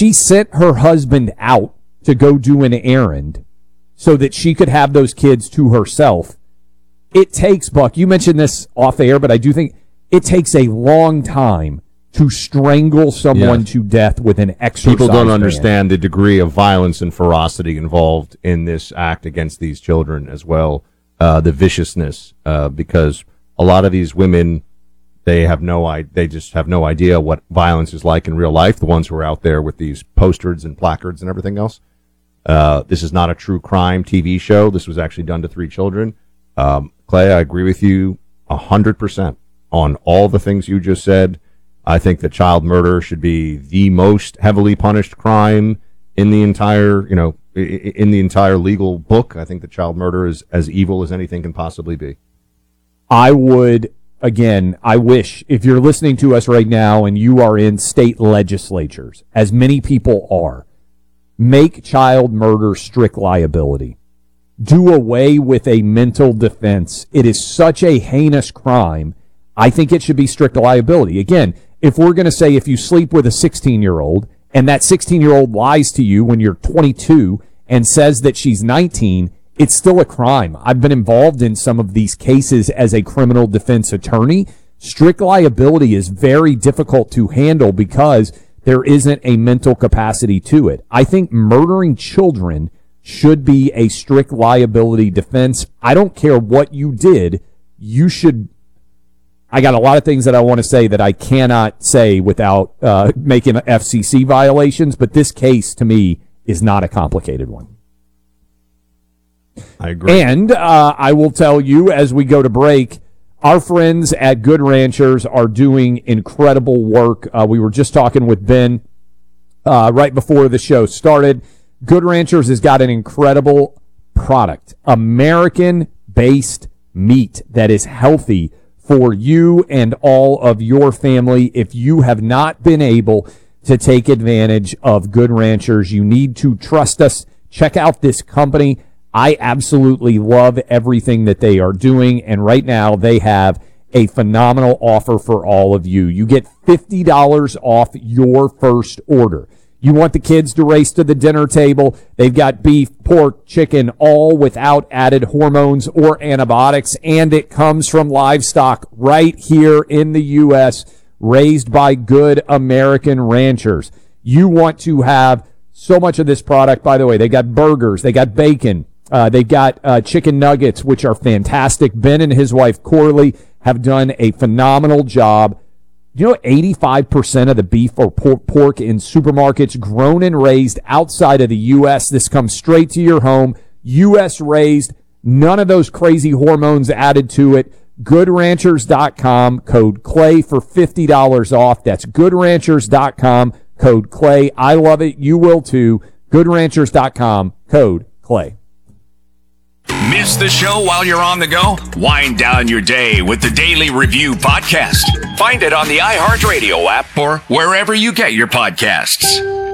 she sent her husband out to go do an errand so that she could have those kids to herself. It takes, Buck, you mentioned this off air, but I do think it takes a long time to strangle someone to death with an exercise People don't band. understand the degree of violence and ferocity involved in this act against these children as well, the viciousness, because a lot of these women, they just have no idea what violence is like in real life, the ones who are out there with these posters and placards and everything else. This is not a true crime TV show. This was actually done to 3 children. Clay, I agree with you 100% on all the things you just said. I think that child murder should be the most heavily punished crime in the entire, in the entire legal book. I think that child murder is as evil as anything can possibly be. I wish, if you're listening to us right now and you are in state legislatures, as many people are, make child murder strict liability. Do away with a mental defense. It is such a heinous crime. I think it should be strict liability. Again, if we're going to say if you sleep with a 16-year-old and that 16-year-old lies to you when you're 22 and says that she's 19, it's still a crime. I've been involved in some of these cases as a criminal defense attorney. Strict liability is very difficult to handle because there isn't a mental capacity to it. I think murdering children should be a strict liability defense. I don't care what you did. You should. I got a lot of things that I want to say that I cannot say without making FCC violations, but this case to me is not a complicated one. I agree. And I will tell you as we go to break, our friends at Good Ranchers are doing incredible work. We were just talking with Ben right before the show started. Good Ranchers has got an incredible product, American-based meat that is healthy for you and all of your family. If you have not been able to take advantage of Good Ranchers, you need to trust us. Check out this company. I absolutely love everything that they are doing, and right now they have a phenomenal offer for all of you. You get $50 off your first order. You want the kids to race to the dinner table. They've got beef, pork, chicken, all without added hormones or antibiotics, and it comes from livestock right here in the U.S., raised by good American ranchers. You want to have so much of this product. By the way, they got burgers, they got bacon, they've got chicken nuggets, which are fantastic. Ben and his wife, Corley, have done a phenomenal job. You know, 85% of the beef or pork in supermarkets grown and raised outside of the U.S. This comes straight to your home, U.S. raised, none of those crazy hormones added to it. GoodRanchers.com, code Clay for $50 off. That's GoodRanchers.com, code Clay. I love it. You will too. GoodRanchers.com, code Clay. Miss the show while you're on the go? Wind down your day with the Daily Review Podcast. Find it on the iHeartRadio app or wherever you get your podcasts.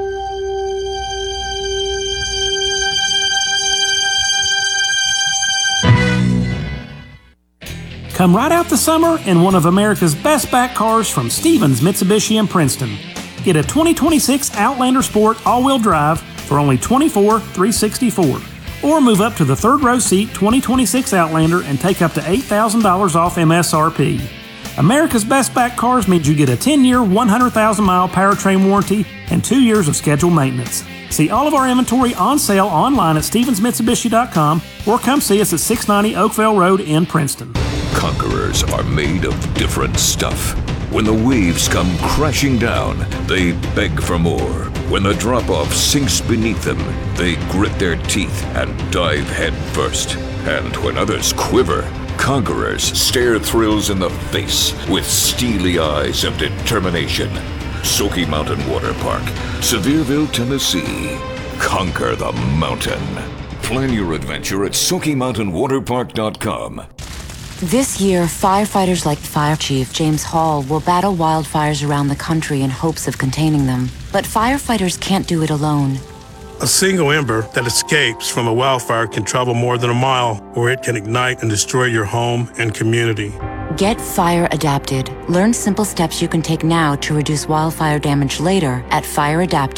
Come right out the summer in one of America's best back cars from Stevens Mitsubishi in Princeton. Get a 2026 Outlander Sport all-wheel drive for only $24,364. Or move up to the third row seat 2026 Outlander and take up to $8,000 off MSRP. America's best back cars means you get a 10-year, 100,000-mile powertrain warranty and 2 years of scheduled maintenance. See all of our inventory on sale online at StevensMitsubishi.com or come see us at 690 Oakville Road in Princeton. Conquerors are made of different stuff. When the waves come crashing down, they beg for more. When the drop-off sinks beneath them, they grit their teeth and dive head first. And when others quiver, conquerors stare thrills in the face with steely eyes of determination. Smoky Mountain Water Park, Sevierville, Tennessee. Conquer the mountain. Plan your adventure at SmokyMountainWaterPark.com. This year, firefighters like Fire Chief James Hall will battle wildfires around the country in hopes of containing them. But firefighters can't do it alone. A single ember that escapes from a wildfire can travel more than a mile, or it can ignite and destroy your home and community. Get fire adapted. Learn simple steps you can take now to reduce wildfire damage later at fireadapted.com.